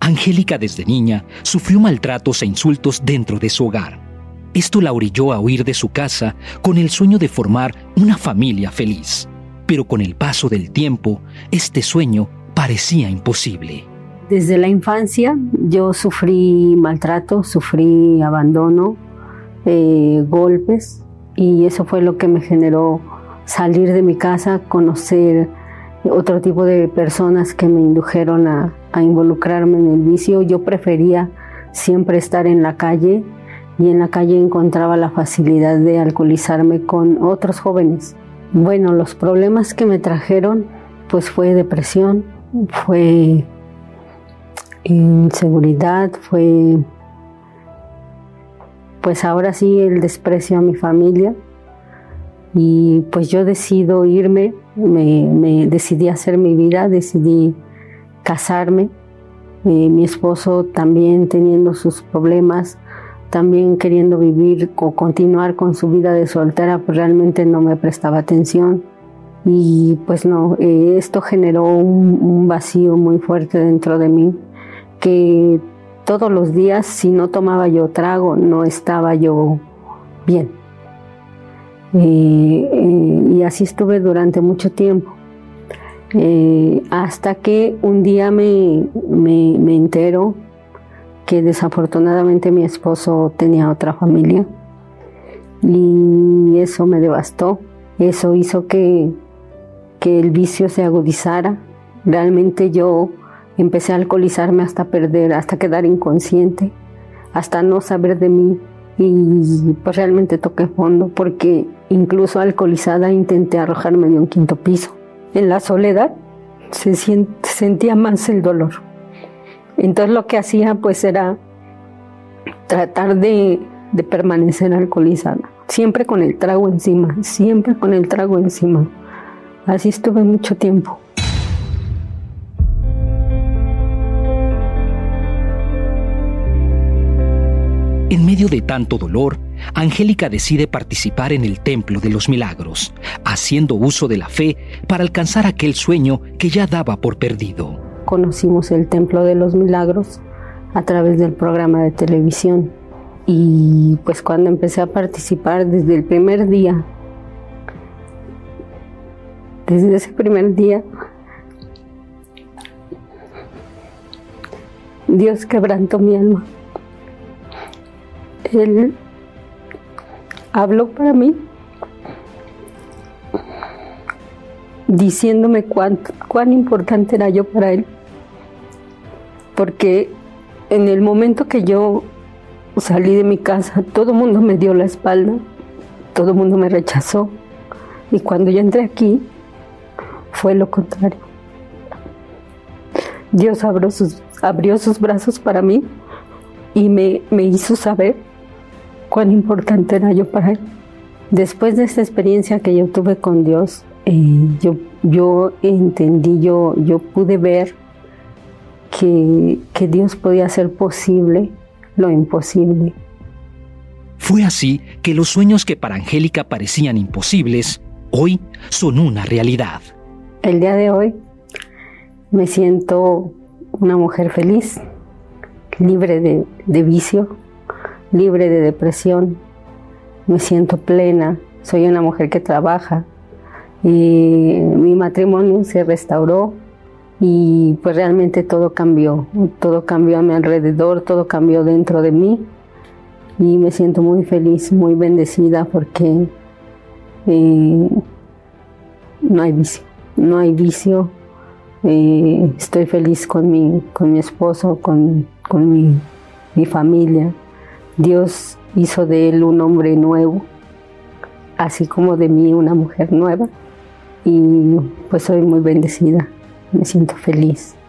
Angélica desde niña sufrió maltratos e insultos dentro de su hogar. Esto la orilló a huir de su casa con el sueño de formar una familia feliz. Pero con el paso del tiempo, este sueño parecía imposible. Desde la infancia yo sufrí maltrato, sufrí abandono, golpes, y eso fue lo que me generó salir de mi casa, conocer otro tipo de personas que me indujeron a involucrarme en el vicio. Yo prefería siempre estar en la calle, y en la calle encontraba la facilidad de alcoholizarme con otros jóvenes. Bueno, los problemas que me trajeron pues fue depresión, fue inseguridad, fue pues ahora sí el desprecio a mi familia. Y pues yo decido irme, me decidí hacer mi vida, decidí casarme. Mi esposo también teniendo sus problemas, también queriendo vivir o continuar con su vida de soltera, pues realmente no me prestaba atención. Y pues no, esto generó un vacío muy fuerte dentro de mí, que todos los días, si no tomaba yo trago, no estaba yo bien. Y así estuve durante mucho tiempo, hasta que un día me entero que desafortunadamente mi esposo tenía otra familia, y eso me devastó. Eso hizo que el vicio se agudizara. Realmente yo empecé a alcoholizarme hasta perder, hasta quedar inconsciente, hasta no saber de mí, y pues realmente toqué fondo, porque incluso alcoholizada intenté arrojarme de un 5º piso. En la soledad se sentía más el dolor. Entonces lo que hacía pues era tratar de permanecer alcoholizada, siempre con el trago encima, siempre con el trago encima. Así estuve mucho tiempo. En medio de tanto dolor, Angélica decide participar en el Templo de los Milagros, haciendo uso de la fe para alcanzar aquel sueño que ya daba por perdido. Conocimos el Templo de los Milagros a través del programa de televisión, y pues cuando empecé a participar desde el primer día, desde ese primer día, Dios quebrantó mi alma. Él habló para mí, diciéndome cuán importante era yo para Él. Porque en el momento que yo salí de mi casa, todo el mundo me dio la espalda, todo el mundo me rechazó. Y cuando yo entré aquí, fue lo contrario. Dios abrió sus brazos para mí y me hizo saber cuán importante era yo para Él. Después de esta experiencia que yo tuve con Dios, yo entendí, yo pude ver que Dios podía hacer posible lo imposible. Fue así que los sueños que para Angélica parecían imposibles, hoy son una realidad. El día de hoy me siento una mujer feliz, libre de vicio, libre de depresión. Me siento plena, soy una mujer que trabaja, y mi matrimonio se restauró, y pues realmente todo cambió a mi alrededor, todo cambió dentro de mí, y me siento muy feliz, muy bendecida, porque no hay vicio, estoy feliz con mi esposo, con mi familia. Dios hizo de él un hombre nuevo, así como de mí una mujer nueva, y pues soy muy bendecida, me siento feliz.